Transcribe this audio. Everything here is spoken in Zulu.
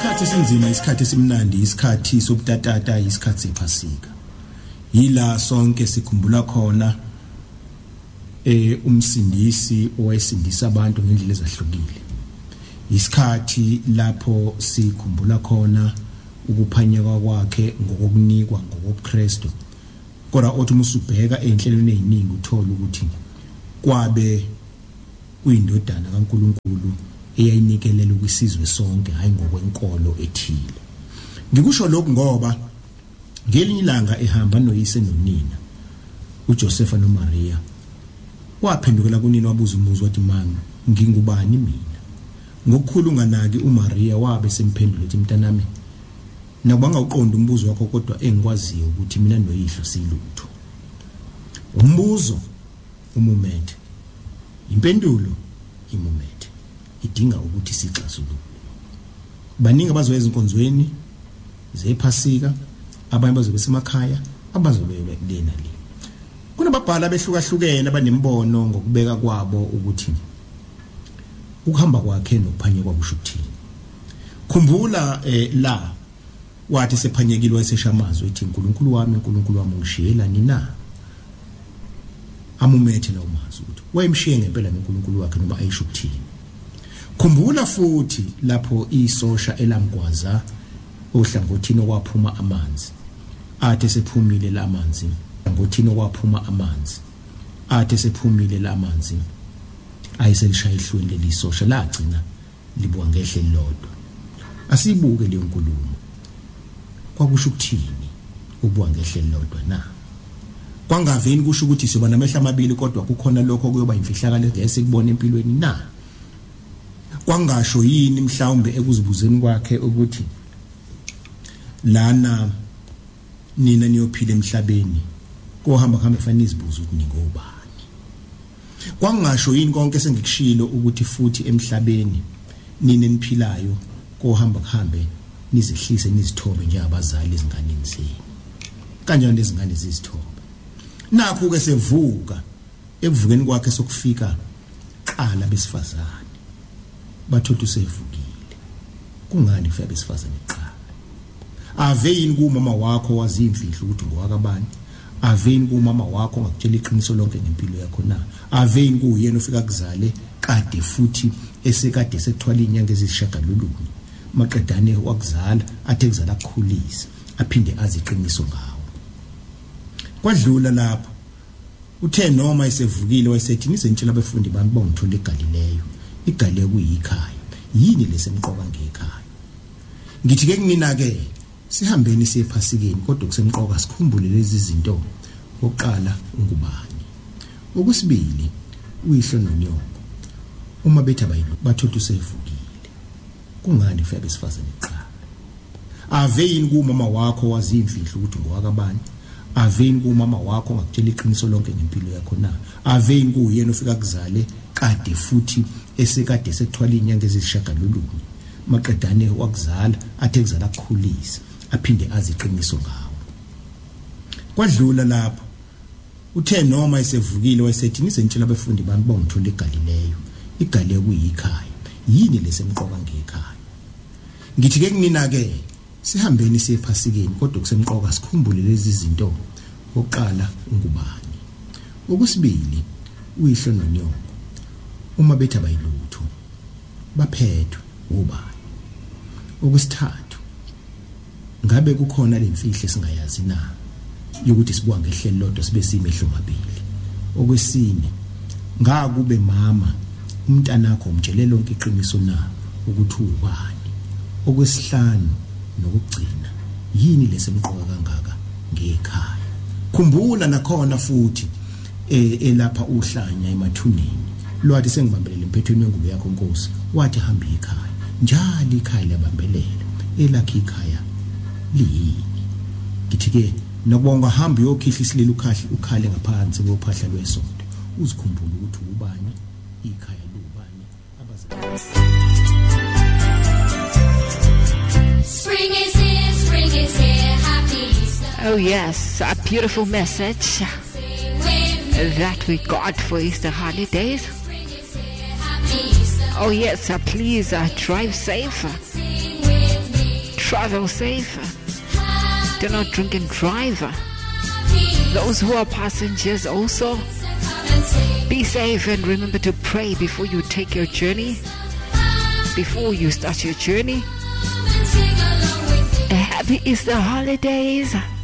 Isikhathi esinzima, isikhathi esimnandi, isikhathi sobutatata, isikhathi sephasika. Yila sonke sikhumbula khona umsindisi owayesindisa abantu ngendlela ezahlukile. Isikhathi lapho sikhumbula khona ukuphanyeka kwakhe ngokunikwa ngokuKristu. Kodwa othi musubheka enhlelweni eziningi uthola ukuthi kwabe kuyindodana kaNkuluNkulu eyayinikelela ukwisizwe sonke, hayi ngokwenkolo ethile. Ngikusho lokhu ngoba ngelinye ilanga ehamba noyise nonina uJosepha noMaria, waphendukela kunina wabuza umuzi wathi, "Mama, ngingubani mina?" Ngokukhulunga naki uMaria wabe semphendula ethi, "Mntanami, nakuba ngawuqonda umbuzo wakho kodwa engikwaziyo ukuthi mina noyihlo silutho." Umbuzo umumethe, impendulo imumethe, idinga ukuthi sixazulule. Baningi abazoya ezinkonzweni zephasika, abanye bazobe semakhaya, abazobe lena le. Kunababhala behlukahlukene abanembono ngokubeka kwabo ukuthi ukuhamba kwakhe nokuphanyeka kwakusho ukuthini. Khumbula la wathi sephanyekile wayeseshamazwe ethi, "Nkulunkulu wami, Nkulunkulu wami, ungishiyelani na?" Amumethe lawo mazwi ukuthi wayemshiye ngempela noNkulunkulu wakhe noma ayisho ukuthini. Khumbula futhi lapho isosha elamgwaza ohlangothini okwaphuma amanzi, athe sephumile la amanzi, ngothini okwaphuma amanzi, athe sephumile la amanzi, ayiselishaya ihlweni lelisosha lagcina libuka ngehle lodwa. Asibuke le nkulumo. Kwakusho ukuthini ubuka ngehle lodwa na? Kwangaveni kusho ukuthi siyoba namehla amabili kodwa kukhona lokho kuyoba imfihlakalo ngeke kubone empilweni na? Kwangasho yini mhlawumbe ekuzibuzeni kwakhe ukuthi lana nina niyophila emhlabeni kohamba kufanele izibuzo ukuthi ningobani? Kwangasho yini konke sengikushilo ukuthi futhi emhlabeni nina eniphilayo kohamba kuhambe nizehlise nizithobe njengabazali ezinganeni zenu, kanjani lezingane zizithobe? Nakho ke sevuka ekuvukeni kwakhe sokufika qala besifazane bathola usevukile. Kungani kufika besifazane qala? Ave yini kumama wakho wazi imfihlo ukuthi ngowakabani? Ave yini kumama wakho ngakutshela iqiniso lonke ngempilo yakho na? Ave yini kuyena ofika kuzale kade futhi esekade sekuthwala inyanga ezishagalolunye, maqedane wakuzala athe kuzala akukhulisa aphinde aziqiniso ngawo. Kwadlula lapho uthe noma esevukile wayesethi, "Nizentshela abafundi bami bangithola eGalileya." iGalileya kuyikhaya. Yini lesemqoka ngekhaya? Ngithi ke kumina ke sihambeni siye ephasikeni, kodwa kusemqoka sikhumbule lezi zinto. Oqala ungubani? Okwesibili uyihlo nonyoko. Uma bethu abayilo bathola usevukile. Kungani kufika besifazane qala? Ave yini kumama wakho wazi imfihlo ukuthi ngowakabani? Ave yini kumama wakho ngakutshela iqiniso lonke ngempilo yakho na? Ave yini kuyena ofika kuzale kade futhi esekade sekuthwala inyanga ezishagalolunye, maqedane wakuzala athe kuzala akukhulisa aphinde aziqiniso ngawo. Kwadlula lapho uthe noma esevukile wayesethi, "Nizentshela abafundi bami bangithola eGalileya." iGalileya kuyikhaya. Yini lesemqoka ngekhaya? Ngithi ke kumina ke sihambeni siye ephasikeni, kodwa kusemqoka sikhumbule lezi zinto. Oqala ungubani? Okwesibili uyihlo nonyoko. Uma bethu abayilutho baphethwe ubani? Okwesithathu ngabe kukhona lemfihlo esingayazi na yokuthi sibuka ngehlelo lodwa sibe simehlo mabili? Okwesine ngakube mama umntanakho umtshele lonke iqiniso na ukuthi ubani? Okwesihlanu nokugcina yini lesemqoka kangaka ngekhaya? Khumbula nakhona futhi elapha uhlanya emathuneni lwathi sengibambelela emphethweni wengubo yakho Nkosi, wathi hamba ekhaya. Njalo ikhaya labambelela, elakhe ikhaya liyini? Ngithi ke nokubonga hamba uyokhihla isililo ukhale ngaphansi kophahla lwesonto, uzikhumbule ukuthi ubani, ikhaya lobani, abazali. Spring is here, happy Easter. Oh yes, a beautiful message that we got for Easter holidays. Oh yes, please drive safe. Travel safe. Do not drink and drive. Those who are passengers also, be safe and remember to pray before you take your journey, before you start your journey. Happy Easter holidays.